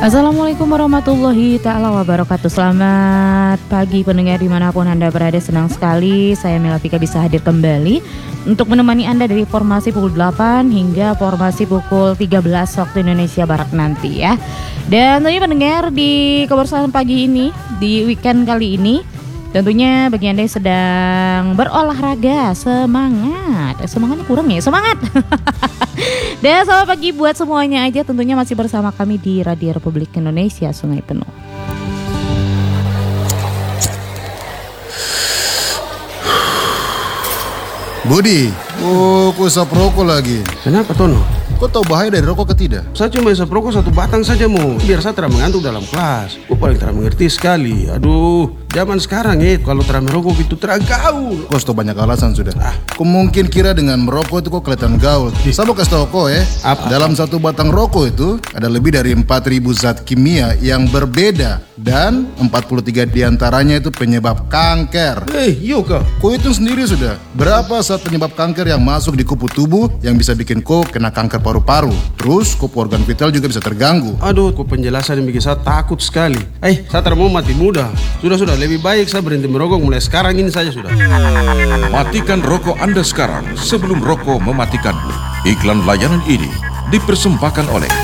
Assalamualaikum warahmatullahi ta'ala wabarakatuh. Selamat pagi pendengar dimanapun Anda berada. Senang sekali saya Melafika bisa hadir kembali untuk menemani Anda dari formasi pukul 8 hingga formasi pukul 13 waktu Indonesia Barat nanti ya. Dan tentunya pendengar di kebersamaan pagi ini, di weekend kali ini, tentunya bagi Anda yang sedang berolahraga, semangatnya kurang ya, semangat. Dan selamat pagi buat semuanya aja, tentunya masih bersama kami di Radio Republik Indonesia Sungai Penuh. Budi, kau isap rokok lagi. Kenapa Tono? Kau tahu bahaya dari rokok ke tidak? Saya cuma isap rokok satu batang saja mau, biar saya tidak mengantuk dalam kelas. Kau paling tidak mengerti sekali. Aduh, zaman sekarang kalau tidak merokok itu tidak gaul. Kau sudah banyak alasan sudah. Kau mungkin kira dengan merokok itu kau kelihatan gaul. Saya mau kasih tahu kau Apa? dalam satu batang rokok itu ada lebih dari 4.000 zat kimia yang berbeda dan 43 diantaranya itu penyebab kanker. Iya kah? Kau hitung sendiri sudah, berapa zat penyebab kanker yang masuk di kupu tubuh yang bisa bikin kau kena kanker paru-paru. Terus kupu organ vital juga bisa terganggu. Aduh, kok penjelasan yang bikin saya takut sekali. Saya tidak mau mati muda. Sudah, lebih baik saya berhenti merokok mulai sekarang ini saja sudah. Matikan rokok Anda sekarang sebelum rokok mematikanmu. Iklan layanan ini dipersembahkan oleh